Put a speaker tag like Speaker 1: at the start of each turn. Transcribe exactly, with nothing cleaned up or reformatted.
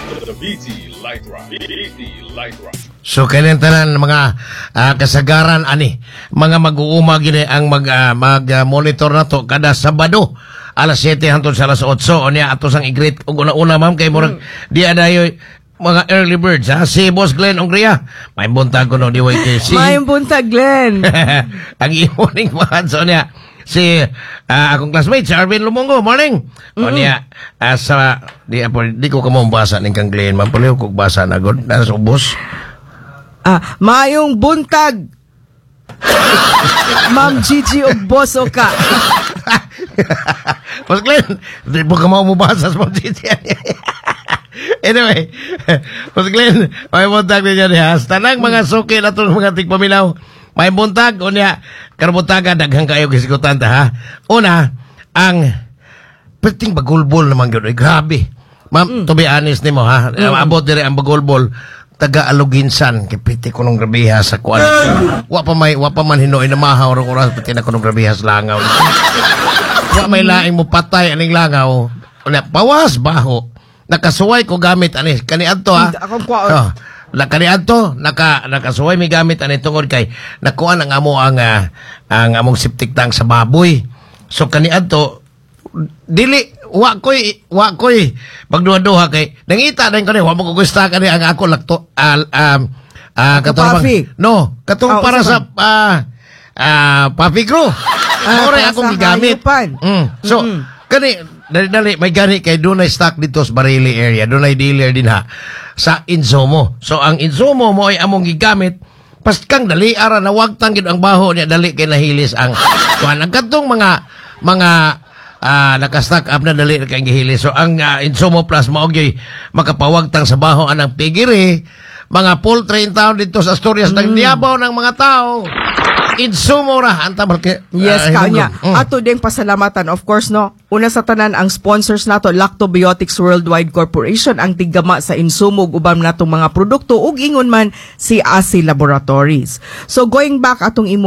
Speaker 1: The B T Light Rock. B T Light Rock.
Speaker 2: So kailan tanan mga uh, kasagaran ani mga mag-uuma gini ang mag uh, mag uh, monitor nato kada Sabado alas siyete hangtod sa alas otso unya ato sang i-greet ug una-una ma'am kay murag mm. di adayoy mga early birds ha si Boss Glenn Ongria may buntag ko no di way kay si
Speaker 3: may buntag Glenn
Speaker 2: ang morning man so niya si uh, akong classmate si Arvin Lumongo morning mm-hmm. o niya uh, sa di, uh, di ko kamo basa ning kang Glenn man pala ko basa na god na sa ubos
Speaker 3: ah mayong buntag Ma'am Gigi og boss o ka
Speaker 2: Boss Glenn di mo ka maubasa sa Ma'am Gigi anyway Boss Glenn may buntag niya niya tanang mga suki na itong mga tigpaminaw may buntag o niya karbutaga daghang kayo kisikutan ta ha una ang perting bagulbol naman gano'n grabe ma'am mm. to be honest ni mo ha mm. abot dire ang bagulbol taga Aluginsan kay piti ko nung grabiha sa kuan wa pa may wa pa man hinoy na mahaw ro oras piti na ko nung grabiha sa langaw wa may laing mo patay aning langaw unya pawas baho nakasuway ko gamit ani kani adto ha
Speaker 3: akong kuan
Speaker 2: oh, la kani adto naka nakasuway mi gamit ani tungod kay nakuan ang amo ang uh, ang among septic tank sa baboy so kani adto dili wa koy wa koy magduha-duha kay nangita din ko ni wa mo ko gusto kani ang ako lakto uh, um uh, katong no katong oh, para sa uh, uh, Puffy Crew ah, ore akong gigamit mm. so mm-hmm. kani dali-dali may gani kay dunay stock dito sa Barili area dunay dealer din ha sa Insumo so ang Insumo mo ay among gigamit pas kang dali ara na wag tanggid ang baho niya dali kay nahilis ang kuan ang katong mga mga Ah, uh, naka-stack up na dali kay gihili. So ang uh, Insumo Plus mao gyud makapawagtang sa baho anang pigiri, mga poultry in town dito sa Asturias mm. nagdiabaw ng mga tao. Insumo ra anta barke.
Speaker 3: Yes, uh, kanya. Mm. Ato ding pasalamatan of course no. Una sa tanan ang sponsors nato Lactobiotics Worldwide Corporation ang tigama sa Insumo ug uban natong mga produkto ug ingon man si A S I Laboratories. So going back atong imo